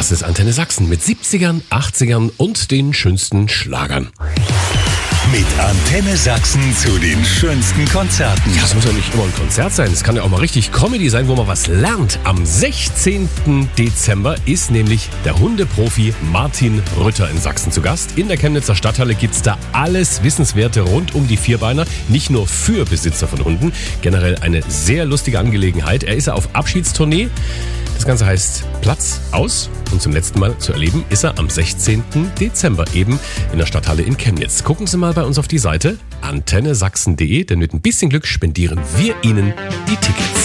Das ist Antenne Sachsen mit 70ern, 80ern und den schönsten Schlagern. Mit Antenne Sachsen zu den schönsten Konzerten. Ja, es muss ja nicht immer ein Konzert sein. Es kann ja auch mal richtig Comedy sein, wo man was lernt. Am 16. Dezember ist nämlich der Hundeprofi Martin Rütter in Sachsen zu Gast. In der Chemnitzer Stadthalle gibt's da alles Wissenswerte rund um die Vierbeiner. Nicht nur für Besitzer von Hunden. Generell eine sehr lustige Angelegenheit. Er ist auf Abschiedstournee. Das Ganze heißt Platz aus. Und zum letzten Mal zu erleben ist er am 16. Dezember eben in der Stadthalle in Chemnitz. Gucken Sie mal bei uns auf die Seite antennesachsen.de, denn mit ein bisschen Glück spendieren wir Ihnen die Tickets.